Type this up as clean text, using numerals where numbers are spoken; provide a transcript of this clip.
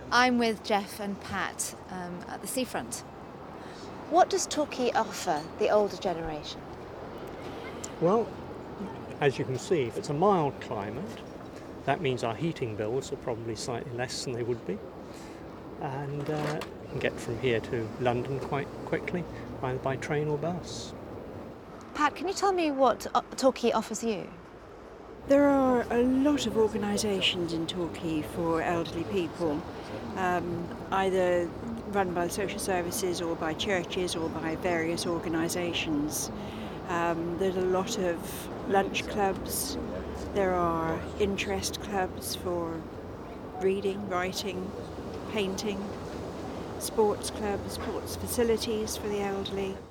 I'm with Jeff and Pat at the seafront. What does Torquay offer the older generation? Well, as you can see, if it's a mild climate, that means our heating bills are probably slightly less than they would be. And you can get from here to London quite quickly, either by train or bus. Pat, can you tell me what Torquay offers you? There are a lot of organisations in Torquay for elderly people, either run by social services or by churches or by various organisations. There's a lot of lunch clubs, there are interest clubs for reading, writing, painting, sports clubs, sports facilities for the elderly.